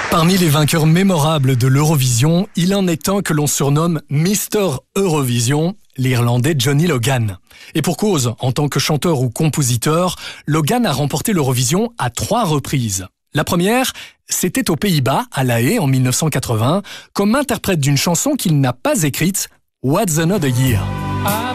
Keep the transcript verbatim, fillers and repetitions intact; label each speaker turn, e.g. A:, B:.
A: Parmi les vainqueurs mémorables de l'Eurovision, il en est un que l'on surnomme Mister Eurovision, l'Irlandais Johnny Logan. Et pour cause, en tant que chanteur ou compositeur, Logan a remporté l'Eurovision à trois reprises. La première, c'était aux Pays-Bas, à La Haye en mille neuf cent quatre-vingts, comme interprète d'une chanson qu'il n'a pas écrite, What's Another Year.